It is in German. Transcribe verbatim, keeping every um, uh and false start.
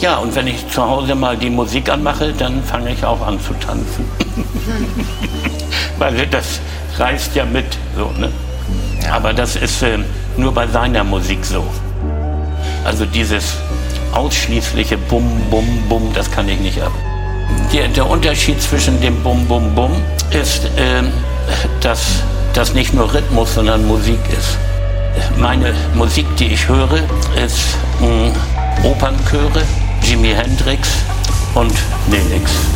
Ja, und wenn ich zu Hause mal die Musik anmache, dann fange ich auch an zu tanzen. Weil das reißt ja mit, so, ne? Aber das ist äh, nur bei seiner Musik so. Also dieses ausschließliche Bum, Bum, Bum, das kann ich nicht ab. Der, der Unterschied zwischen dem Bum, Bum, Bum ist, äh, dass das nicht nur Rhythmus, sondern Musik ist. Meine Musik, die ich höre, ist mh, Opernchöre, Jimi Hendrix und Nelix.